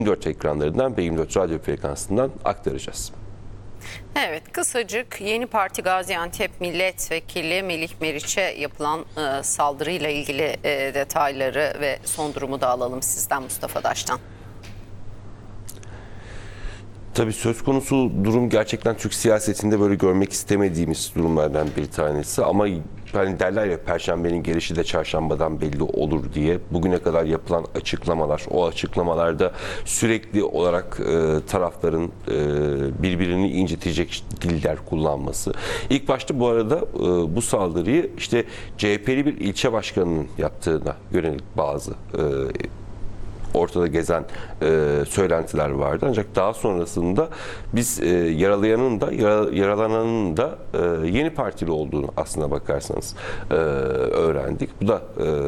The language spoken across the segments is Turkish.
24 ekranlarından ve 24 radyo frekansından aktaracağız. Evet, kısacık Yeni Parti Gaziantep Milletvekili Melih Meriç'e yapılan saldırıyla ilgili detayları ve son durumu da alalım sizden Mustafa Daş'tan. Tabii söz konusu durum gerçekten Türk siyasetinde böyle görmek istemediğimiz durumlardan bir tanesi. Ama hani derler ya, Perşembenin gelişi de çarşambadan belli olur diye. Bugüne kadar yapılan açıklamalar, o açıklamalarda sürekli olarak tarafların birbirini incitecek diller kullanması. İlk başta bu arada bu saldırıyı işte CHP'li bir ilçe başkanının yaptığına yönelik bazı ortada gezen söylentiler vardı. Ancak daha sonrasında biz yaralananın da Yeni Partili olduğunu aslına bakarsanız öğrendik. Bu da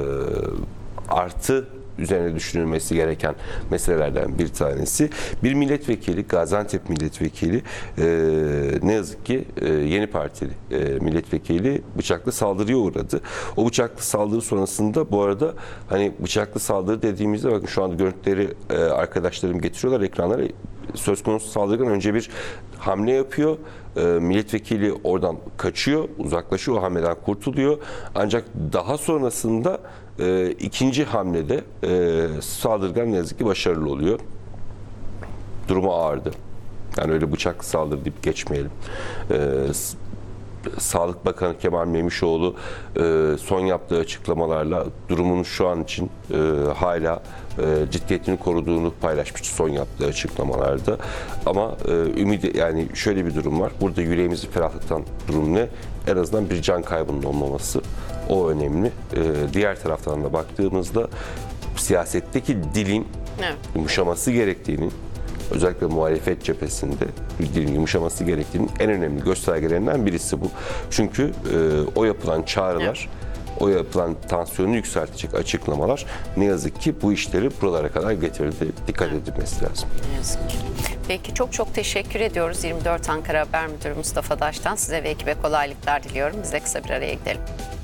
artı üzerine düşünülmesi gereken meselelerden bir tanesi. Bir milletvekili, Gaziantep milletvekili ne yazık ki Yeni Partili milletvekili bıçaklı saldırıya uğradı. O bıçaklı saldırı sonrasında bu arada hani bıçaklı saldırı dediğimizde bakın şu anda görüntüleri arkadaşlarım getiriyorlar ekranlara. Söz konusu saldırıdan önce bir hamle yapıyor. Milletvekili oradan kaçıyor, uzaklaşıyor, o hamleden kurtuluyor. Ancak daha sonrasında ikinci hamlede saldırgan ne yazık ki başarılı oluyor. Durumu ağırdı. Yani öyle bıçaklı saldırı deyip geçmeyelim. Sağlık Bakanı Kemal Memişoğlu son yaptığı açıklamalarla durumun şu an için hala ciddiyetini koruduğunu paylaşmıştı son yaptığı açıklamalarda. Ama yani şöyle bir durum var. Burada yüreğimizi ferahlatan durum ne? En azından bir can kaybının olmaması. O önemli. Diğer taraftan da baktığımızda siyasetteki dilin yumuşaması gerektiğini, özellikle muhalefet cephesinde dilin yumuşaması gerektiğinin en önemli göstergelerinden birisi bu. Çünkü o yapılan çağrılar, o yapılan tansiyonu yükseltecek açıklamalar ne yazık ki bu işleri buralara kadar getirdi. Dikkat edilmesi lazım. Ne yazık ki. Peki çok teşekkür ediyoruz 24 Ankara Haber Müdürü Mustafa Daş'tan. Size ve ekibe kolaylıklar diliyorum. Biz de kısa bir araya gidelim.